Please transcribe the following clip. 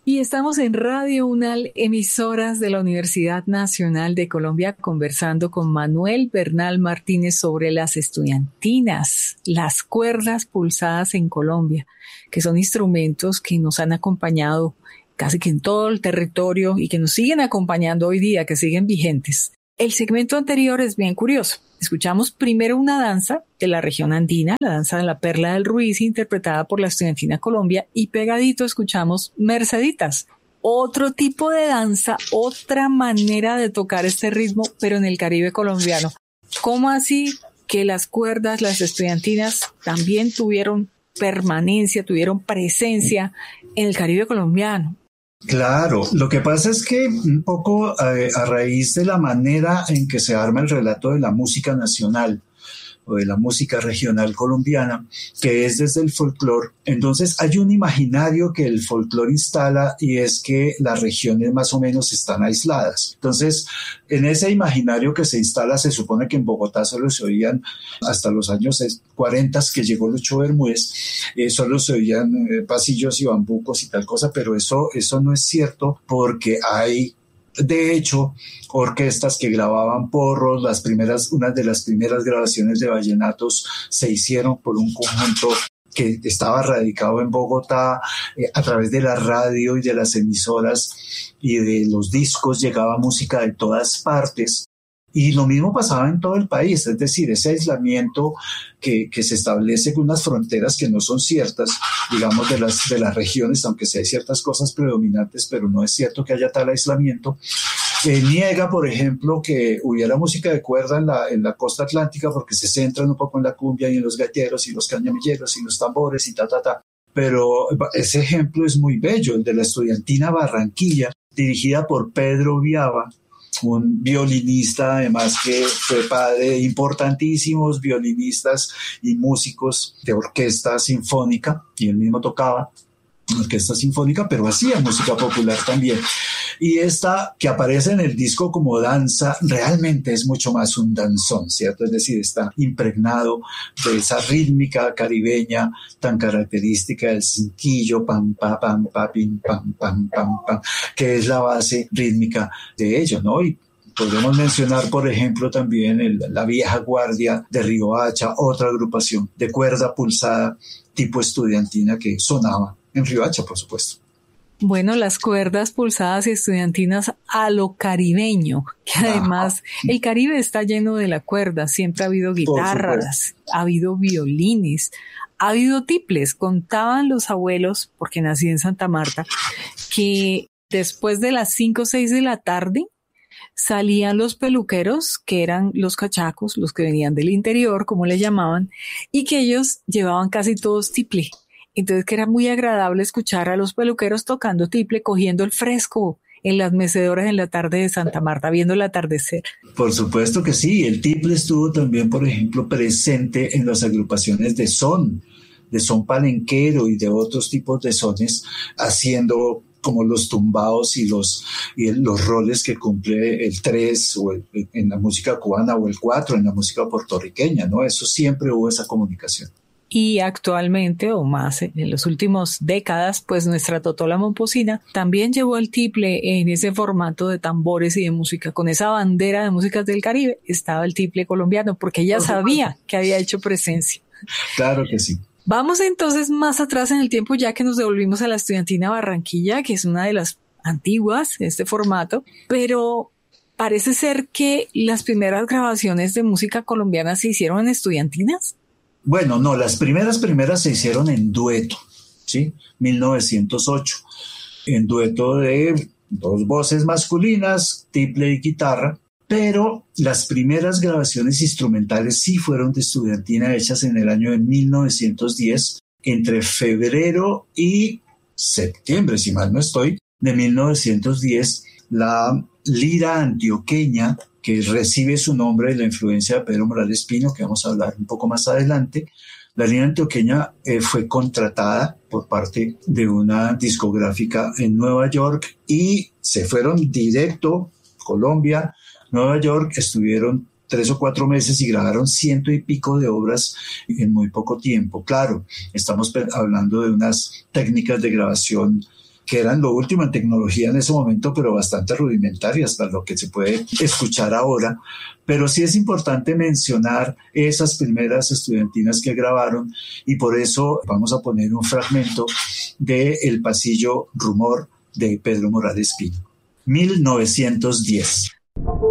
Y estamos en Radio UNAL, emisoras de la Universidad Nacional de Colombia, conversando con Manuel Bernal Martínez sobre las estudiantinas, las cuerdas pulsadas en Colombia, que son instrumentos que nos han acompañado casi que en todo el territorio y que nos siguen acompañando hoy día, que siguen vigentes. El segmento anterior es bien curioso. Escuchamos primero una danza de la región andina, la danza de la Perla del Ruiz, interpretada por la Estudiantina Colombia, y pegadito escuchamos Merceditas, otro tipo de danza, otra manera de tocar este ritmo, pero en el Caribe colombiano. ¿Cómo así que las cuerdas, las estudiantinas, también tuvieron permanencia, tuvieron presencia en el Caribe colombiano? Claro, lo que pasa es que un poco a raíz de la manera en que se arma el relato de la música nacional o de la música regional colombiana, que es desde el folclore, entonces hay un imaginario que el folclore instala y es que las regiones más o menos están aisladas. Entonces, en ese imaginario que se instala, se supone que en Bogotá solo se oían, hasta los años 40 que llegó Lucho Bermúdez, solo se oían pasillos y bambucos y tal cosa, pero eso no es cierto porque hay, de hecho, orquestas que grababan porros. Una de las primeras grabaciones de vallenatos se hicieron por un conjunto que estaba radicado en Bogotá. A través de la radio y de las emisoras y de los discos llegaba música de todas partes. Y lo mismo pasaba en todo el país, es decir, ese aislamiento que se establece con unas fronteras que no son ciertas, digamos, de las regiones, aunque sí hay ciertas cosas predominantes, pero no es cierto que haya tal aislamiento. Niega, por ejemplo, que hubiera música de cuerda en la costa atlántica porque se centran un poco en la cumbia y en los gaiteros y los cañamilleros y los tambores y ta. Pero ese ejemplo es muy bello, el de la Estudiantina Barranquilla, dirigida por Pedro Viava, un violinista además que fue padre de importantísimos violinistas y músicos de orquesta sinfónica, y él mismo tocaba orquesta sinfónica, pero hacía música popular también. Y esta que aparece en el disco como danza, realmente es mucho más un danzón, ¿cierto? Es decir, está impregnado de esa rítmica caribeña tan característica del cinquillo, pam, pa, pam, pa, pim, pam, pam, pam, pam, que es la base rítmica de ello, ¿no? Y podemos mencionar, por ejemplo, también la Vieja Guardia de Riohacha, otra agrupación de cuerda pulsada tipo estudiantina que sonaba en Riohacha, por supuesto. Bueno, las cuerdas pulsadas y estudiantinas a lo caribeño, que además el Caribe está lleno de la cuerda, siempre ha habido guitarras, ha habido violines, ha habido tiples. Contaban los abuelos, porque nací en Santa Marta, que después de las 5 o 6 de la tarde salían los peluqueros, que eran los cachacos, los que venían del interior, como le llamaban, y que ellos llevaban casi todos tiple. Entonces que era muy agradable escuchar a los peluqueros tocando tiple, cogiendo el fresco en las mecedoras en la tarde de Santa Marta, viendo el atardecer. Por supuesto que sí, el tiple estuvo también, por ejemplo, presente en las agrupaciones de son palenquero y de otros tipos de sones, haciendo como los tumbados y los roles que cumple el 3 en la música cubana o el 4 en la música puertorriqueña, ¿no? Eso siempre hubo esa comunicación. Y actualmente, o más en las últimas décadas, pues nuestra Totola Momposina también llevó el tiple en ese formato de tambores y de música. Con esa bandera de músicas del Caribe estaba el tiple colombiano, porque ella sabía que había hecho presencia. Claro que sí. Vamos entonces más atrás en el tiempo, ya que nos devolvimos a la Estudiantina Barranquilla, que es una de las antiguas de este formato, pero parece ser que las primeras grabaciones de música colombiana se hicieron en estudiantinas. Bueno, no, las primeras se hicieron en dueto, ¿sí? 1908, en dueto de 2 voces masculinas, tiple y guitarra, pero las primeras grabaciones instrumentales sí fueron de estudiantina, hechas en el año de 1910, entre febrero y septiembre, si mal no estoy, de 1910, la lira antioqueña, que recibe su nombre de la influencia de Pedro Morales Pino, que vamos a hablar un poco más adelante. La lira antioqueña fue contratada por parte de una discográfica en Nueva York y se fueron directo Colombia, Nueva York, estuvieron 3 o 4 meses y grabaron 100 y pico de obras en muy poco tiempo. Claro, estamos hablando de unas técnicas de grabación que eran lo último en tecnología en ese momento, pero bastante rudimentarias para lo que se puede escuchar ahora. Pero sí es importante mencionar esas primeras estudiantinas que grabaron, y por eso vamos a poner un fragmento de El pasillo Rumor de Pedro Morales Pino, 1910.